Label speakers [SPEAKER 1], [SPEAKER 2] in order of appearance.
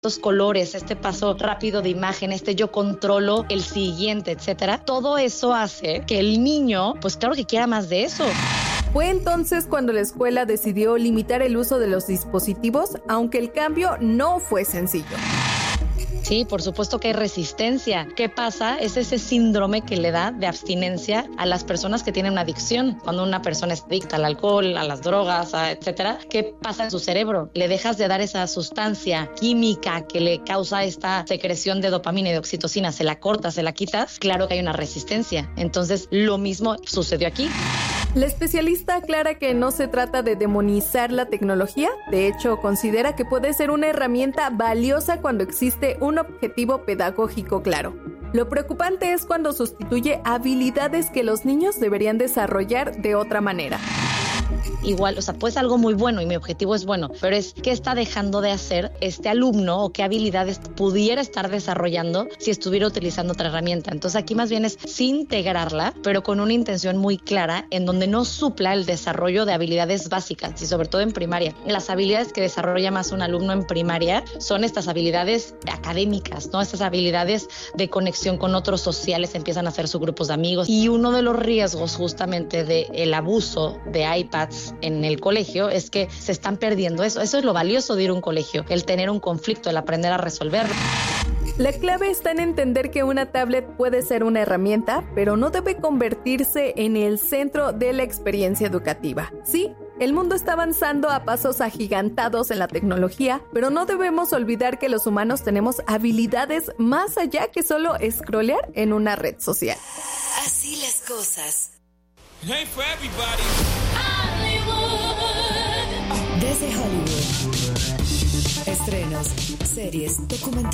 [SPEAKER 1] estos colores, este paso rápido de imagen, yo controlo el siguiente, etcétera. Todo eso hace que el niño, pues claro que quiera más de eso.
[SPEAKER 2] Fue entonces cuando la escuela decidió limitar el uso de los dispositivos, aunque el cambio no fue sencillo.
[SPEAKER 1] Sí, por supuesto que hay resistencia. ¿Qué pasa? Es ese síndrome que le da de abstinencia a las personas que tienen una adicción. Cuando una persona es adicta al alcohol, a las drogas, etcétera, ¿qué pasa en su cerebro? Le dejas de dar esa sustancia química que le causa esta secreción de dopamina y de oxitocina, se la cortas, se la quitas, claro que hay una resistencia. Entonces, lo mismo sucedió aquí.
[SPEAKER 2] La especialista aclara que no se trata de demonizar la tecnología, de hecho considera que puede ser una herramienta valiosa cuando existe un objetivo pedagógico claro. Lo preocupante es cuando sustituye habilidades que los niños deberían desarrollar de otra manera.
[SPEAKER 1] Igual, pues algo muy bueno y mi objetivo es bueno, pero es qué está dejando de hacer este alumno o qué habilidades pudiera estar desarrollando si estuviera utilizando otra herramienta. Entonces aquí más bien es sí integrarla, pero con una intención muy clara en donde no supla el desarrollo de habilidades básicas y sobre todo en primaria. Las habilidades que desarrolla más un alumno en primaria son estas habilidades académicas, ¿no? Estas habilidades de conexión con otros sociales, empiezan a hacer sus grupos de amigos y uno de los riesgos justamente del abuso de iPads en el colegio es que se están perdiendo eso. Eso es lo valioso de ir a un colegio, el tener un conflicto, el aprender a resolverlo.
[SPEAKER 2] La clave está en entender que una tablet puede ser una herramienta, pero no debe convertirse en el centro de la experiencia educativa. Sí, el mundo está avanzando a pasos agigantados en la tecnología, pero no debemos olvidar que los humanos tenemos habilidades más allá que solo scrollear en una red social.
[SPEAKER 3] Así las cosas.
[SPEAKER 4] Hey for everybody.
[SPEAKER 3] Desde Hollywood. Estrenos, series, documentales.